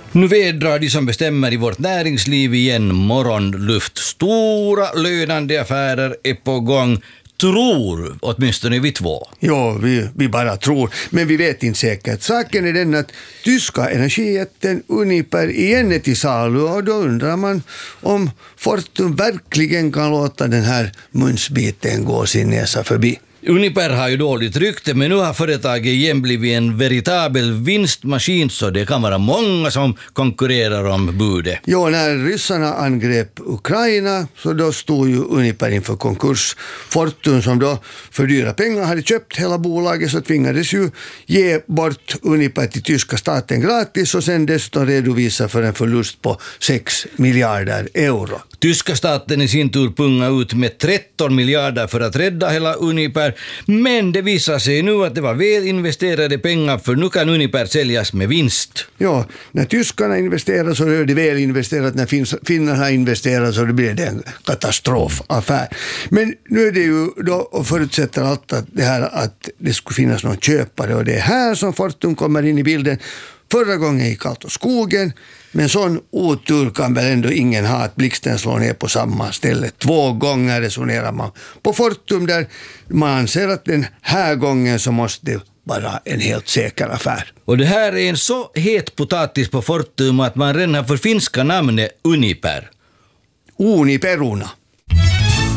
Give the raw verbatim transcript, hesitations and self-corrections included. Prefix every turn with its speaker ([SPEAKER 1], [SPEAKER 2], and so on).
[SPEAKER 1] Nu vädrar de som bestämmer i vårt näringsliv igen morgonluft. Stora lönande affärer är på gång. Tror, åtminstone vi två.
[SPEAKER 2] Ja, vi, vi bara tror. Men vi vet inte säkert. Saken är den att tyska energijätten Uniper igen är till salu. Och då undrar man om Fortum verkligen kan låta den här munsbiten gå sin näsa förbi.
[SPEAKER 1] Uniper har ju dåligt rykte, men nu har företaget igen blivit en veritabel vinstmaskin, så det kan vara många som konkurrerar om budet.
[SPEAKER 2] Ja, när ryssarna angrep Ukraina så då stod ju Uniper inför konkurs. Fortum, som då för dyra pengar hade köpt hela bolaget, så tvingades ju ge bort Uniper till tyska staten gratis och sen dessutom redovisa för en förlust på sex miljarder euro.
[SPEAKER 1] Tyska staten i sin tur punga ut med tretton miljarder för att rädda hela Uniper, men det visar sig nu att det var väl investerade pengar, för nu kan Uniper säljas med vinst.
[SPEAKER 2] Ja, när tyskarna investerar så är det väl investerat, när finnarna investerar så blir det en katastrofaffär. Men nu är det ju då, och förutsätter allt att det här att det skulle finnas någon köpare, och det är här som Fortum kommer in i bilden. Förra gången gick allt åt skogen, men sån otur kan väl ändå ingen ha, att blixten slår ner på samma ställe. Två gånger resonerar man på Fortum, där man anser att den här gången så måste det vara en helt säker affär.
[SPEAKER 1] Och det här är en så het potatis på Fortum att man redan har förfinska namnet Uniper.
[SPEAKER 2] Uniperuna.